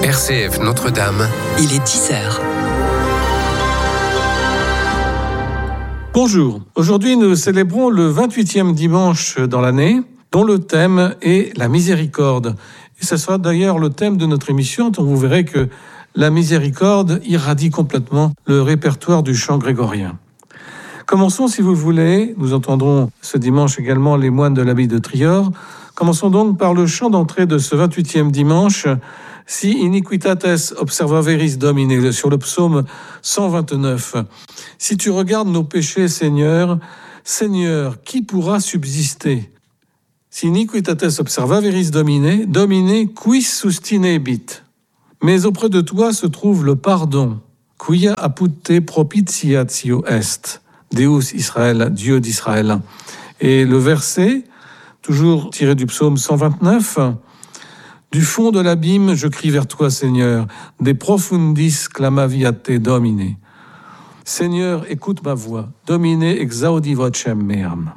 RCF Notre-Dame. Il est 10h. Bonjour, aujourd'hui nous célébrons le 28e dimanche dans l'année, dont le thème est la miséricorde. Et ce sera d'ailleurs le thème de notre émission, donc vous verrez que la miséricorde irradie complètement le répertoire du chant grégorien. Commençons si vous voulez, nous entendrons ce dimanche également les moines de l'abbaye de Trior. Commençons donc par le chant d'entrée de ce 28e dimanche, Si iniquitates observaveris Domine, sur le psaume 129. Si tu regardes nos péchés, Seigneur, qui pourra subsister? Si iniquitates observaveris Domine, Domine quis sustinebit. Mais auprès de toi se trouve le pardon. Quia apud te propitiatio est. Deus Israël, Dieu d'Israël. Et le verset, toujours tiré du psaume 129, du fond de l'abîme, je crie vers toi, Seigneur. De profundis clamavi a te Domine. Seigneur, écoute ma voix. Domine exaudi vocem meam.